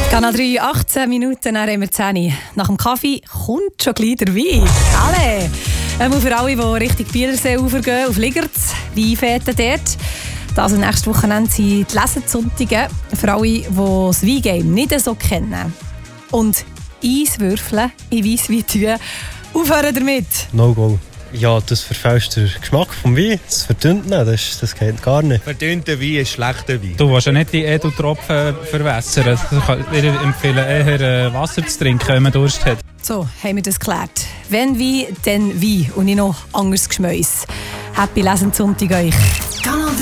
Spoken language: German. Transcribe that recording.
Kanal 3, 18 Minuten, dann haben wir 10. Nach dem Kaffee kommt schon gleich der Wein. Alle! Für alle, die Richtung Bielersee gehen, auf Ligertz, Weinfäten dort. Also nächstes Wochenende sind die Lesensonntage. Für alle, die das Weingame nicht so kennen. Und Eiswürfeln in Weisswein tun. Aufhören damit! No go. Ja, das verfälscht den Geschmack vom Wein. Das verdünnt ihn, das geht gar nicht. Verdünnter Wein ist schlechter Wein. Du willst ja nicht die Edeltropfen verwässern. Ich kann dir empfehlen, eher Wasser zu trinken, wenn man Durst hat. So, haben wir das geklärt. Wenn Wein, dann Wein und nicht noch anderes Geschmäus. Happy Lesensonntag euch!